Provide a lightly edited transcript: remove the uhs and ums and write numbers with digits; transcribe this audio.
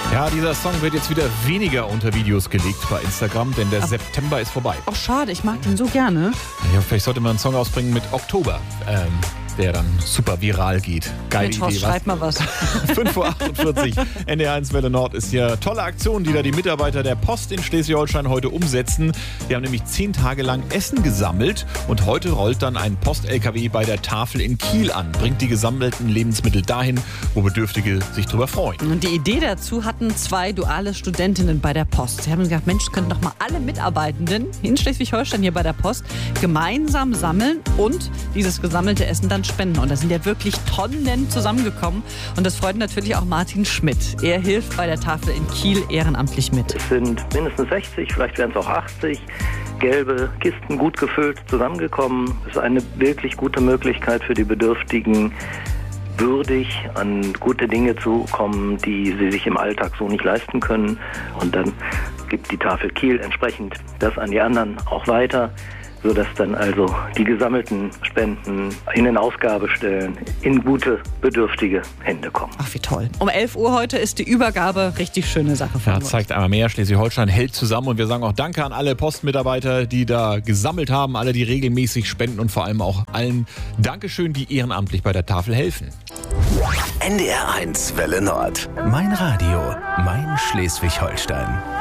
Ja, dieser Song wird jetzt wieder weniger unter Videos gelegt bei Instagram, denn der September ist vorbei. Ach, schade, ich mag den so gerne. Ja, vielleicht sollte man einen Song ausbringen mit Oktober, der dann super viral geht. Geile Mensch, Horst, Idee, schreib mal was. 5:48 Uhr, NDR1 Welle Nord ist ja tolle Aktion, die da die Mitarbeiter der Post in Schleswig-Holstein heute umsetzen. Die haben nämlich 10 Tage lang Essen gesammelt und heute rollt dann ein Post-LKW bei der Tafel in Kiel an, bringt die gesammelten Lebensmittel dahin, wo Bedürftige sich drüber freuen. Und die Idee dazu hatten 2 duale Studentinnen bei der Post. Sie haben gesagt, Mensch, könnten doch mal alle Mitarbeitenden in Schleswig-Holstein hier bei der Post gemeinsam sammeln und dieses gesammelte Essen dann spenden. Und da sind ja wirklich Tonnen zusammengekommen. Und das freut natürlich auch Martin Schmidt. Er hilft bei der Tafel in Kiel ehrenamtlich mit. Es sind mindestens 60, vielleicht werden es auch 80 gelbe Kisten gut gefüllt zusammengekommen. Es ist eine wirklich gute Möglichkeit für die Bedürftigen, würdig an gute Dinge zu kommen, die sie sich im Alltag so nicht leisten können. Und dann gibt die Tafel Kiel entsprechend das an die anderen auch weiter, sodass dann also die gesammelten Spenden in den Ausgabestellen in gute, bedürftige Hände kommen. Ach, wie toll. Um 11 Uhr heute ist die Übergabe. Richtig schöne Sache von Ja, uns. zeigt einmal mehr, Schleswig-Holstein hält zusammen und wir sagen auch Danke an alle Postmitarbeiter, die da gesammelt haben, alle, die regelmäßig spenden und vor allem auch allen Dankeschön, die ehrenamtlich bei der Tafel helfen. NDR1 Welle Nord. Mein Radio, mein Schleswig-Holstein.